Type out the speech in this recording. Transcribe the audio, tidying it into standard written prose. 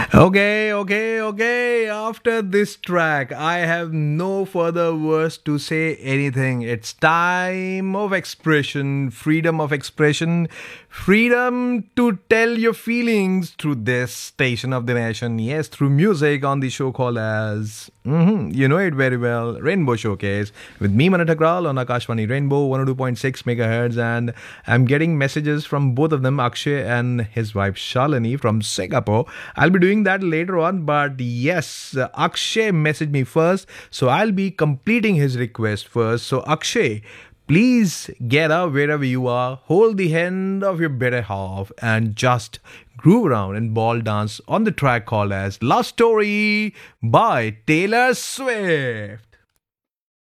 Okay. After this track, I have no further words to say anything. It's time of expression, freedom to tell your feelings through this station of the nation. Yes, through music on the show called as, you know it very well, Rainbow Showcase with me, Manat Agrawal on Akashvani Rainbow 102.6 megahertz. And I'm getting messages from both of them, Akshay and his wife Shalini from Singapore. I'll be doing that later on, but yes, Akshay messaged me first, so I'll be completing his request first. So, Akshay, please get up wherever you are, hold the hand of your better half, and just groove around and ball dance on the track called as Love Story by Taylor Swift.